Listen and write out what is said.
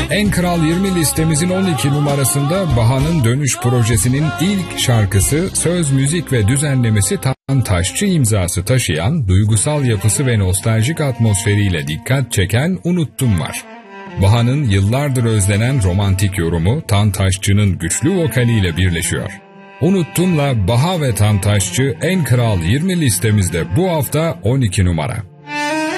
En Kral 20 listemizin 12 numarasında Baha'nın Dönüş projesinin ilk şarkısı, söz, müzik ve düzenlemesi Tan Taşçı imzası taşıyan, duygusal yapısı ve nostaljik atmosferiyle dikkat çeken Unuttum var. Baha'nın yıllardır özlenen romantik yorumu Tan Taşçı'nın güçlü vokaliyle birleşiyor. Unuttum'la Baha ve Tan Taşçı En Kral 20 listemizde bu hafta 12 numara.